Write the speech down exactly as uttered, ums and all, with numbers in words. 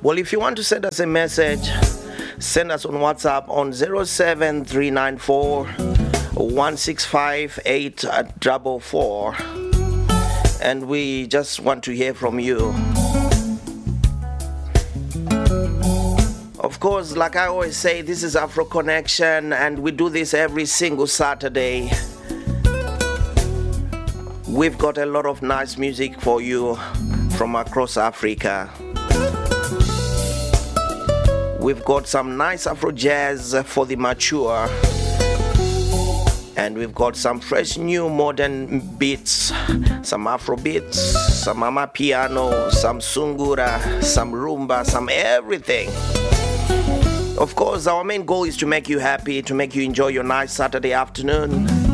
Well, if you want to send us a message, send us on WhatsApp on zero seven three nine four one six five eight four four, and we just want to hear from you. Of course, like I always say, this is Afro Connection, and we do this every single Saturday. We've got a lot of nice music for you from across Africa. We've got some nice Afro jazz for the mature, and we've got some fresh new modern beats, some Afro beats, some mama piano, some sungura, some rumba, some everything. Of course, our main goal is to make you happy, to make you enjoy your nice Saturday afternoon.